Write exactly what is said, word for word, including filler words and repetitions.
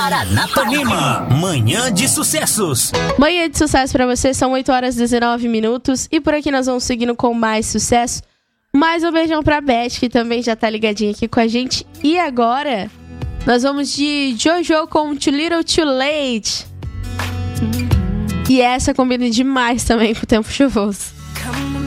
Paranapanema, manhã de sucessos. Manhã de sucesso pra você, são oito horas e dezenove minutos. E por aqui nós vamos seguindo com mais sucesso. Mais um beijão pra Beth, que também já tá ligadinha aqui com a gente. E agora, nós vamos de Jojo com Too Little Too Late. E essa combina demais também com o tempo chuvoso.